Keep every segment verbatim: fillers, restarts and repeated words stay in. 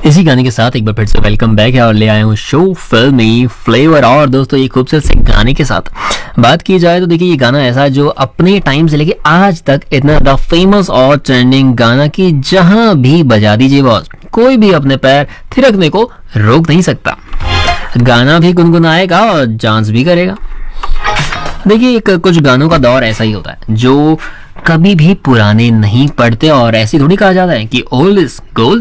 इसी गाने के साथ एक बार फिर से वेलकम बैक है और ले आया हूँ शो फिल्मी फ्लेवर। और दोस्तों ये खूबसूरत से गाने के साथ बात की जाए तो देखिए ये गाना ऐसा है जो अपने टाइम से लेके आज तक इतना ज्यादा फेमस और ट्रेंडिंग गाना कि जहां भी बजा दीजिए बॉस, कोई भी अपने पैर थिरकने को रोक नहीं सकता। गाना भी गुनगुनाएगा और डांस भी करेगा। देखिए एक कुछ गानों का दौर ऐसा ही होता है जो कभी भी पुराने नहीं पड़ते और ऐसी थोड़ी कहा जाता है कि ओल्ड इज गोल्ड।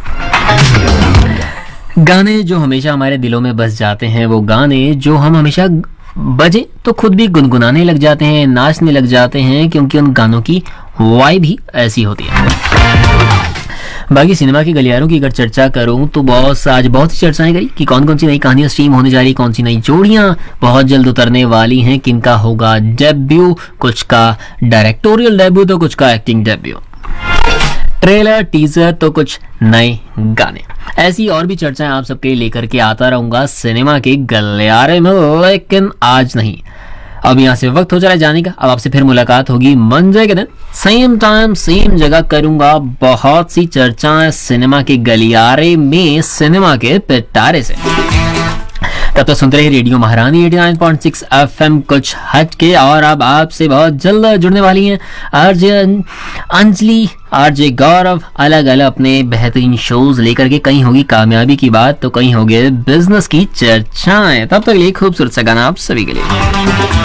गाने जो हमेशा हमारे दिलों में बस जाते हैं, वो गाने जो हम हमेशा बजे तो खुद भी गुनगुनाने लग जाते हैं, नाचने लग जाते हैं, क्योंकि उन गानों की वाइब भी ऐसी होती है। बाकी सिनेमा की गलियारों की अगर चर्चा करूं तो बॉस आज बहुत सी चर्चाएं करी कि कौन कौन सी नई कहानियां स्ट्रीम होने जा रही, कौन सी नई जोड़ियां बहुत जल्द उतरने वाली हैं, किनका होगा डेब्यू, कुछ का डायरेक्टोरियल डेब्यू तो कुछ का एक्टिंग डेब्यू, ट्रेलर टीजर तो कुछ नए गाने। ऐसी और भी चर्चाएं आप सबके लेकर के आता रहूंगा सिनेमा के गलियारे में, लेकिन आज नहीं। अब यहाँ से वक्त हो जा रहा है जाने का। अब आपसे फिर मुलाकात होगी मंडे के दिन सेम टाइम सेम जगह। करूंगा बहुत सी चर्चाएं सिनेमा के गलियारे में, सिनेमा के पिटारे से। तब तक सुनते रहिए रेडियो महारानी नवासी पॉइंट सिक्स एफएम कुछ हट के। और अब आपसे बहुत जल्द जुड़ने वाली हैं आरजे अंजलि, आरजे गौरव, अलग अलग अपने बेहतरीन शोज लेकर के। कहीं होगी कामयाबी की बात तो कहीं होगी बिजनेस की चर्चाएं। तब तक लिए खूबसूरत सा गाना आप सभी के लिए।